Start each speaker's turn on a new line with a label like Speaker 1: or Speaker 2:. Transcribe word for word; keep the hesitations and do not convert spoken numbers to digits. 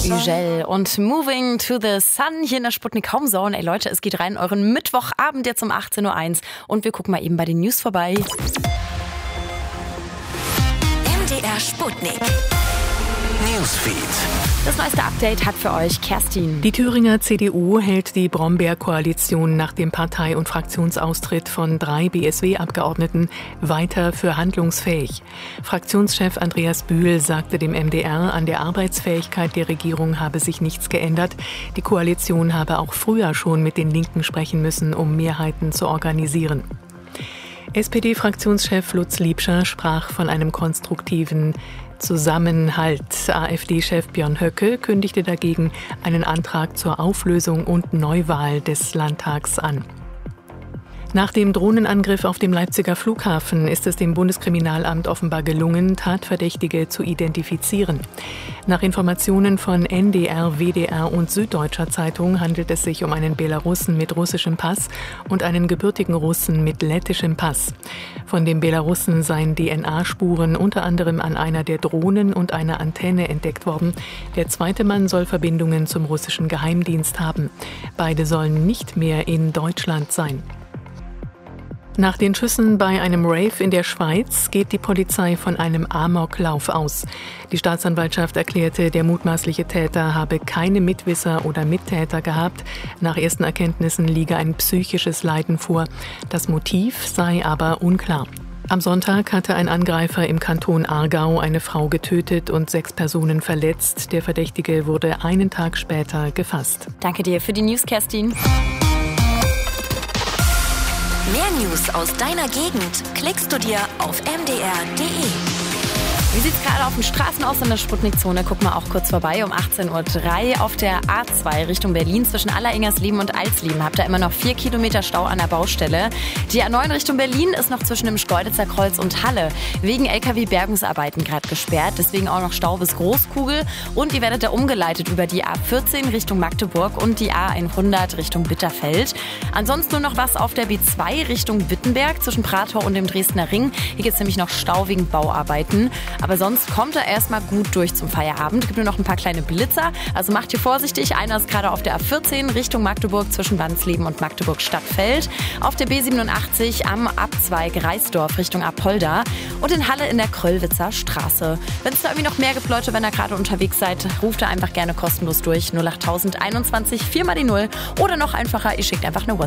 Speaker 1: Sügel und Moving to the Sun hier in der Sputnik Home Zone. Ey Leute, es geht rein euren Mittwochabend jetzt um achtzehn Uhr eins und wir gucken mal eben bei den News vorbei.
Speaker 2: M D R Sputnik Newsfeed.
Speaker 1: Das neueste Update hat für euch Kerstin.
Speaker 3: Die Thüringer C D U hält die Brombeer-Koalition nach dem Partei- und Fraktionsaustritt von drei B S W-Abgeordneten weiter für handlungsfähig. Fraktionschef Andreas Bühl sagte dem M D R, an der Arbeitsfähigkeit der Regierung habe sich nichts geändert. Die Koalition habe auch früher schon mit den Linken sprechen müssen, um Mehrheiten zu organisieren. S P D-Fraktionschef Lutz Liebscher sprach von einem konstruktiven Zusammenhalt. A f D-Chef Björn Höcke kündigte dagegen einen Antrag zur Auflösung und Neuwahl des Landtags an. Nach dem Drohnenangriff auf dem Leipziger Flughafen ist es dem Bundeskriminalamt offenbar gelungen, Tatverdächtige zu identifizieren. Nach Informationen von N D R, W D R und Süddeutscher Zeitung handelt es sich um einen Belarussen mit russischem Pass und einen gebürtigen Russen mit lettischem Pass. Von dem Belarussen seien D N A-Spuren unter anderem an einer der Drohnen und einer Antenne entdeckt worden. Der zweite Mann soll Verbindungen zum russischen Geheimdienst haben. Beide sollen nicht mehr in Deutschland sein. Nach den Schüssen bei einem Rave in der Schweiz geht die Polizei von einem Amoklauf aus. Die Staatsanwaltschaft erklärte, der mutmaßliche Täter habe keine Mitwisser oder Mittäter gehabt. Nach ersten Erkenntnissen liege ein psychisches Leiden vor. Das Motiv sei aber unklar. Am Sonntag hatte ein Angreifer im Kanton Aargau eine Frau getötet und sechs Personen verletzt. Der Verdächtige wurde einen Tag später gefasst.
Speaker 1: Danke dir für die News, Kerstin.
Speaker 2: Mehr News aus deiner Gegend klickst du dir auf m d r punkt d e.
Speaker 1: Wie sieht's gerade auf den Straßen aus in der Sputnik-Zone? Gucken wir auch kurz vorbei. Um achtzehn Uhr drei auf der A zwei Richtung Berlin zwischen Alleringers und Alsleben habt ihr immer noch vier Kilometer Stau an der Baustelle. Die A neun Richtung Berlin ist noch zwischen dem Schkeuditzer Kreuz und Halle wegen L K W-Bergungsarbeiten gerade gesperrt. Deswegen auch noch Stau bis Großkugel. Und ihr werdet da umgeleitet über die A vierzehn Richtung Magdeburg und die A hundert Richtung Bitterfeld. Ansonsten nur noch was auf der B zwei Richtung Wittenberg zwischen Prator und dem Dresdner Ring. Hier gibt's nämlich noch Stau wegen Bauarbeiten. Aber sonst kommt er erstmal gut durch zum Feierabend. Es gibt nur noch ein paar kleine Blitzer, also macht hier vorsichtig. Einer ist gerade auf der A vierzehn Richtung Magdeburg zwischen Wansleben und Magdeburg Stadtfeld. Auf der B siebenundachtzig am Abzweig Reisdorf Richtung Apolda und in Halle in der Kröllwitzer Straße. Wenn es da irgendwie noch mehr gibt, Leute, wenn ihr gerade unterwegs seid, ruft da einfach gerne kostenlos durch. null acht tausend einundzwanzig, vier mal die null oder noch einfacher, ihr schickt einfach eine WhatsApp.